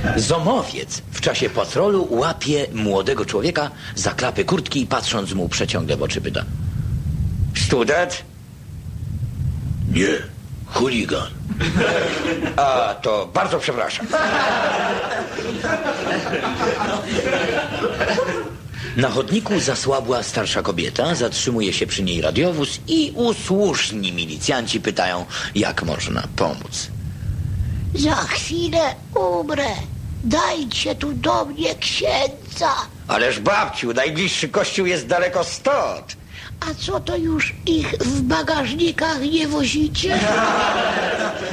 Zomowiec w czasie patrolu łapie młodego człowieka za klapy kurtki i patrząc mu przeciągle w oczy pyta: student? Nie, chuligan. A, to bardzo przepraszam. Na chodniku zasłabła starsza kobieta, zatrzymuje się przy niej radiowóz i usłuszni milicjanci pytają, jak można pomóc. Za chwilę umrę. Dajcie tu do mnie księdza. Ależ babciu, najbliższy kościół jest daleko stąd. A co to już ich w bagażnikach nie wozicie?